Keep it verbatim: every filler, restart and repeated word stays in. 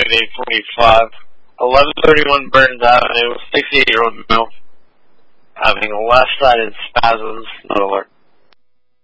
eight twenty-five. eleven thirty-one Burns Avenue, sixty-eight-year-old male, having left-sided spasms, not alert.